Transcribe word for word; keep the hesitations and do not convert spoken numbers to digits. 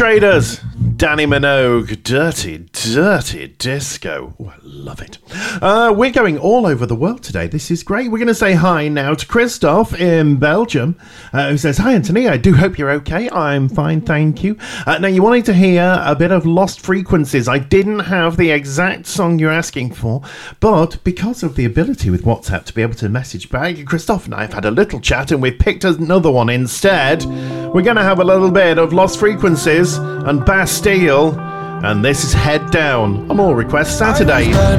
Traders, Danny Minogue, Dirty, Dirty Disco. Oh, I love it. Uh, we're going all over the world today. This is great. We're going to say hi now to Christoph in Belgium, uh, who says, "Hi, Anthony. I do hope you're okay. I'm fine, thank you." Uh, now, you wanted to hear a bit of Lost Frequencies. I didn't have the exact song you're asking for, but because of the ability with WhatsApp to be able to message back, Christoph and I have had a little chat, and we've picked another one instead. We're going to have a little bit of Lost Frequencies and Bastille, and this is Head Down on All Request Saturday.